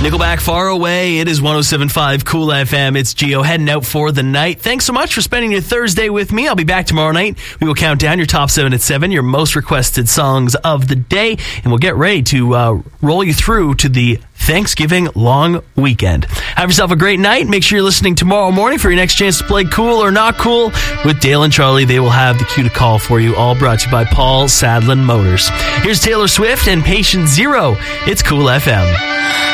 Nickelback, Far Away. It is 107.5 Cool FM. It's Gio heading out for the night. Thanks so much for spending your Thursday with me. I'll be back tomorrow night. We will count down your top 7 at 7, your most requested songs of the day, and we'll get ready to roll you through to the Thanksgiving long weekend. Have yourself a great night. Make sure you're listening tomorrow morning for your next chance to play Cool or Not Cool with Dale and Charlie. They will have the cue to call for you, all brought to you by Paul Sadlin Motors. Here's Taylor Swift and Patient Zero. It's Cool FM.